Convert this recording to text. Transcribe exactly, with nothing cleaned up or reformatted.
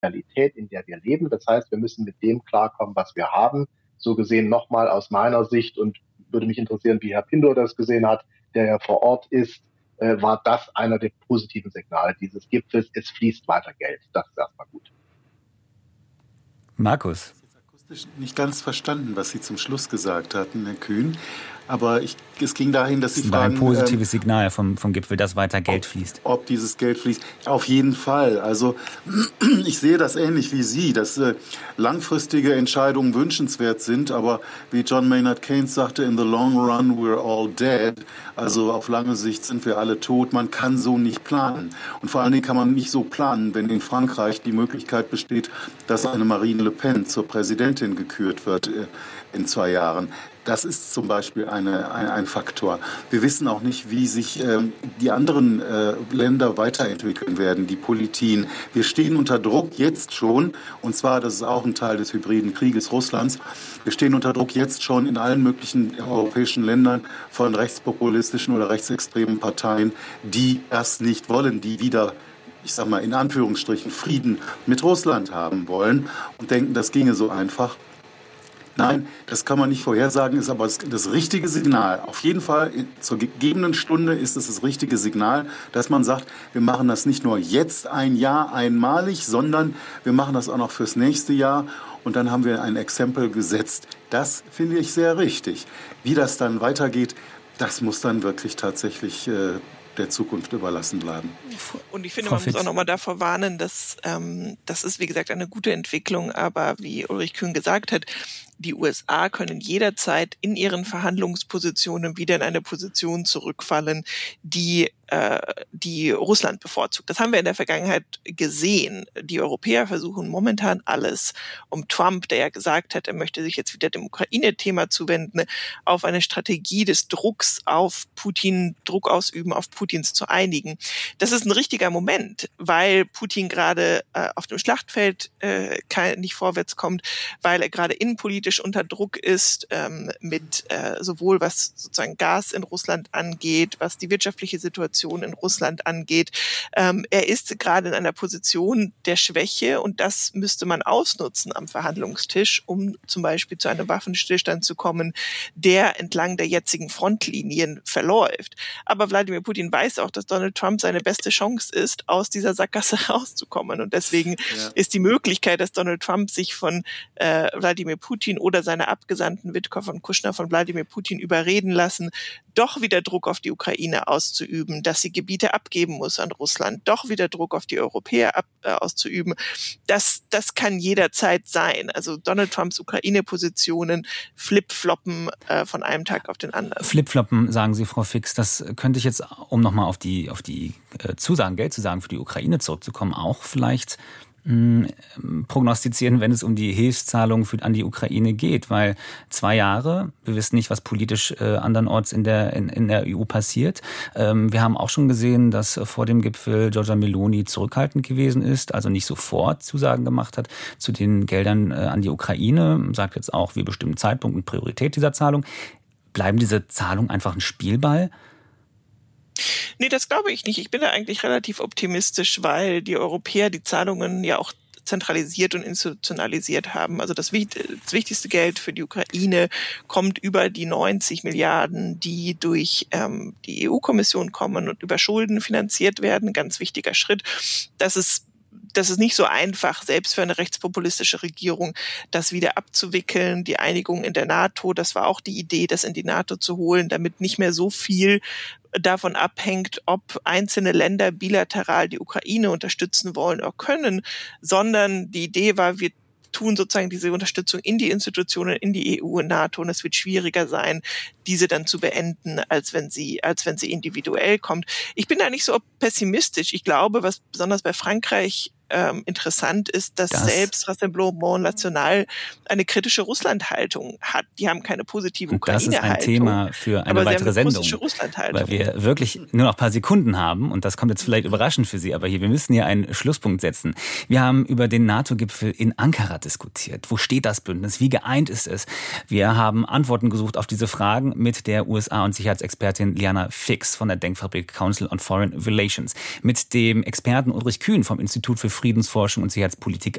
Realität, in der wir leben. Das heißt, wir müssen mit dem klarkommen, was wir haben. So gesehen nochmal aus meiner Sicht, und würde mich interessieren, wie Herr Pindor das gesehen hat, der ja vor Ort ist, äh, war das einer der positiven Signale dieses Gipfels. Es fließt weiter Geld. Das ist erstmal gut. Markus. Ich habe akustisch nicht ganz verstanden, was Sie zum Schluss gesagt hatten, Herr Kühn. Aber ich, es ging dahin, dass Sie das war fragen... ein positives ähm, Signal vom, vom Gipfel, dass weiter Geld fließt. Ob, ob dieses Geld fließt. Auf jeden Fall. Also ich sehe das ähnlich wie Sie, dass äh, langfristige Entscheidungen wünschenswert sind. Aber wie John Maynard Keynes sagte, in the long run we're all dead. Also auf lange Sicht sind wir alle tot. Man kann so nicht planen. Und vor allen Dingen kann man nicht so planen, wenn in Frankreich die Möglichkeit besteht, dass eine Marine Le Pen zur Präsidentin gekürt wird äh, in zwei Jahren. Das ist zum Beispiel eine, ein, ein Faktor. Wir wissen auch nicht, wie sich ähm, die anderen äh, Länder weiterentwickeln werden, die Politien. Wir stehen unter Druck jetzt schon, und zwar, das ist auch ein Teil des hybriden Krieges Russlands, wir stehen unter Druck jetzt schon in allen möglichen europäischen Ländern von rechtspopulistischen oder rechtsextremen Parteien, die das nicht wollen, die wieder, ich sag mal in Anführungsstrichen, Frieden mit Russland haben wollen und denken, das ginge so einfach. Nein, das kann man nicht vorhersagen, ist aber das, das richtige Signal. Auf jeden Fall, zur gegebenen Stunde ist es das richtige Signal, dass man sagt, wir machen das nicht nur jetzt ein Jahr einmalig, sondern wir machen das auch noch fürs nächste Jahr. Und dann haben wir ein Exempel gesetzt. Das finde ich sehr richtig. Wie das dann weitergeht, das muss dann wirklich tatsächlich äh, der Zukunft überlassen bleiben. Und ich finde, man muss auch nochmal davor warnen, dass ähm, das ist, wie gesagt, eine gute Entwicklung, aber wie Ulrich Kühn gesagt hat, die U S A können jederzeit in ihren Verhandlungspositionen wieder in eine Position zurückfallen, die äh, die Russland bevorzugt. Das haben wir in der Vergangenheit gesehen. Die Europäer versuchen momentan alles, um Trump, der ja gesagt hat, er möchte sich jetzt wieder dem Ukraine-Thema zuwenden, auf eine Strategie des Drucks auf Putin, Druck ausüben, auf Putins zu einigen. Das ist ein richtiger Moment, weil Putin gerade äh, auf dem Schlachtfeld äh, kein, nicht vorwärts kommt, weil er gerade innenpolitisch unter Druck ist, ähm, mit äh, sowohl was sozusagen Gas in Russland angeht, was die wirtschaftliche Situation in Russland angeht. Ähm, er ist gerade in einer Position der Schwäche und das müsste man ausnutzen am Verhandlungstisch, um zum Beispiel zu einem Waffenstillstand zu kommen, der entlang der jetzigen Frontlinien verläuft. Aber Wladimir Putin weiß auch, dass Donald Trump seine beste Chance ist, aus dieser Sackgasse rauszukommen. Und deswegen ja. ist die Möglichkeit, dass Donald Trump sich von äh, Wladimir Putin oder seine Abgesandten Witkow und Kushner von Wladimir Putin überreden lassen, doch wieder Druck auf die Ukraine auszuüben, dass sie Gebiete abgeben muss an Russland, doch wieder Druck auf die Europäer ab, äh, auszuüben. Das, das kann jederzeit sein. Also Donald Trumps Ukraine-Positionen flip-floppen äh, von einem Tag auf den anderen. Flip-floppen, sagen Sie, Frau Fix. Das könnte ich jetzt, um nochmal auf die, auf die äh, Zusagen, Geldzusagen für die Ukraine zurückzukommen, auch vielleicht prognostizieren, wenn es um die Hilfszahlungen für, an die Ukraine geht, weil zwei Jahre, wir wissen nicht, was politisch äh, andernorts in der, in, in der E U passiert. Ähm, wir haben auch schon gesehen, dass vor dem Gipfel Giorgia Meloni zurückhaltend gewesen ist, also nicht sofort Zusagen gemacht hat zu den Geldern äh, an die Ukraine, sagt jetzt auch, wir bestimmen Zeitpunkt und Priorität dieser Zahlung. Bleiben diese Zahlungen einfach ein Spielball? Nee, das glaube ich nicht. Ich bin da eigentlich relativ optimistisch, weil die Europäer die Zahlungen ja auch zentralisiert und institutionalisiert haben. Also das, das wichtigste Geld für die Ukraine kommt über die neunzig Milliarden, die durch ähm, die E U-Kommission kommen und über Schulden finanziert werden. Ganz wichtiger Schritt. Das ist Das ist nicht so einfach, selbst für eine rechtspopulistische Regierung, das wieder abzuwickeln. Die Einigung in der NATO, das war auch die Idee, das in die NATO zu holen, damit nicht mehr so viel davon abhängt, ob einzelne Länder bilateral die Ukraine unterstützen wollen oder können, sondern die Idee war, wir tun sozusagen diese Unterstützung in die Institutionen, in die E U und NATO, und es wird schwieriger sein, diese dann zu beenden, als wenn sie, als wenn sie individuell kommt. Ich bin da nicht so pessimistisch. Ich glaube, was besonders bei Frankreich ähm, interessant ist, dass das selbst Rassemblement National eine kritische Russland-Haltung hat. Die haben keine positive Ukraine-Haltung. Das ist ein Thema für eine weitere Sendung, weil wir wirklich nur noch ein paar Sekunden haben und das kommt jetzt vielleicht überraschend für Sie, aber hier, wir müssen hier einen Schlusspunkt setzen. Wir haben über den NATO-Gipfel in Ankara diskutiert. Wo steht das Bündnis? Wie geeint ist es? Wir haben Antworten gesucht auf diese Fragen mit der U S A- und Sicherheitsexpertin Liana Fix von der Denkfabrik Council on Foreign Relations, mit dem Experten Ulrich Kühn vom Institut für Friedensforschung und Sicherheitspolitik